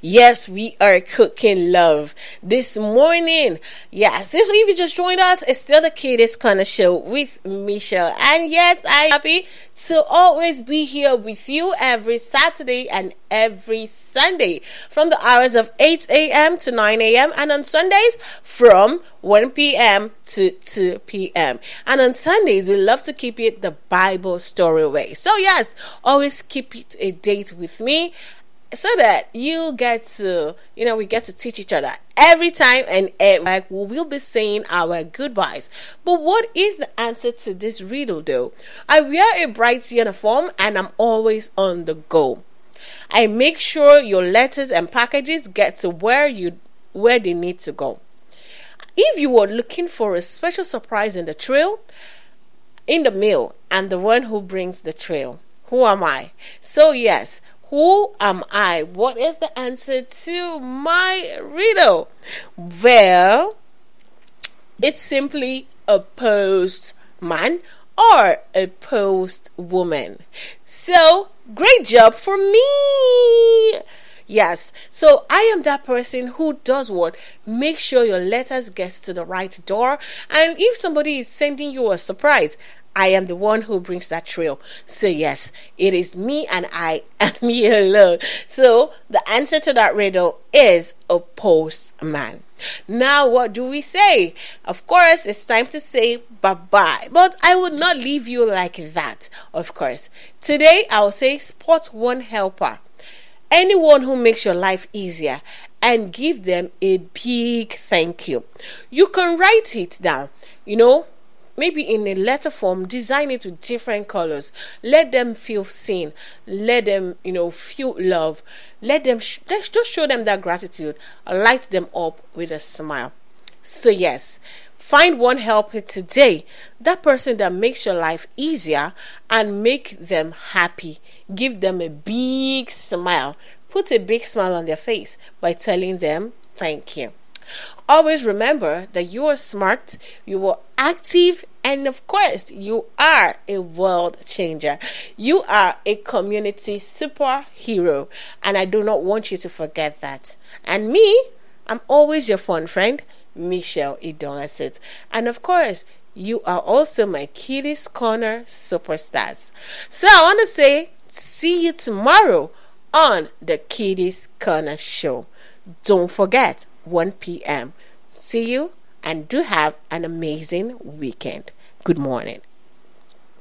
Yes, we are cooking love this morning. Yes, this if you just joined us, it's still the Kiddies Corner Show with Michelle. And yes, I'm happy to always be here with you every Saturday and every Sunday from the hours of 8 a.m. to 9 a.m. and on Sundays from 1 p.m. to 2 p.m. And on Sundays, we love to keep it the Bible story way. So yes, always keep it a date with me so that you get to, we get to teach each other every time, and like we'll be saying our goodbyes. But what is the answer to this riddle though? I wear a bright uniform and I'm always on the go. I make sure your letters and packages get to where they need to go. If you were looking for a special surprise in the mail, I'm the one who brings the trail. Who am I? So yes, who am I? What is the answer to my riddle? Well, it's simply a postman or a postwoman. So, great job for me! Yes, so I am that person who does what? Make sure your letters get to the right door. And if somebody is sending you a surprise, I am the one who brings that trail. So yes, it is me and I and me alone. So the answer to that riddle is a postman. Now what do we say? Of course, it's time to say bye-bye. But I would not leave you like that, of course. Today, I'll say spot one helper. Anyone who makes your life easier, and give them a big thank you. You can write it down, maybe in a letter form, design it with different colors. Let them feel seen. Let them, feel love. Let them, let's just show them that gratitude. Light them up with a smile. So yes, find one helper today. That person that makes your life easier and make them happy. Give them a big smile. Put a big smile on their face by telling them thank you. Always remember that you are smart, you are active, and of course, you are a world changer. You are a community superhero, and I do not want you to forget that. And me, I'm always your fun friend, Michelle Idongasit. And of course, you are also my Kiddies Corner superstars. So I want to say, see you tomorrow on the Kiddies Corner Show. Don't forget, 1 p.m. See you and do have an amazing weekend. Good morning.